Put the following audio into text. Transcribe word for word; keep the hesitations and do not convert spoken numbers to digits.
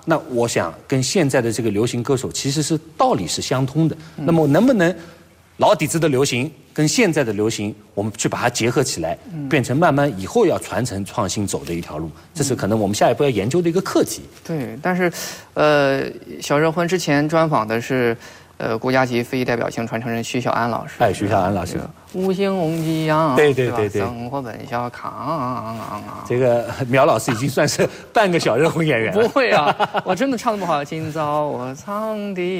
那我想跟现在的这个流行歌手其实是道理是相通的。那么能不能老底子的流行跟现在的流行，我们去把它结合起来，变成慢慢以后要传承创新走的一条路，这是可能我们下一步要研究的一个课题。 对，但是，呃，小热婚之前专访的是。呃，国家级非遗代表性传承人徐小安老师。 哎，徐小安老师， 五星红旗扬， 对对对对， 生活本小康。 这个苗老师已经算是半个小热婚演员了。 不会啊，我真的唱那么好。今早我唱的。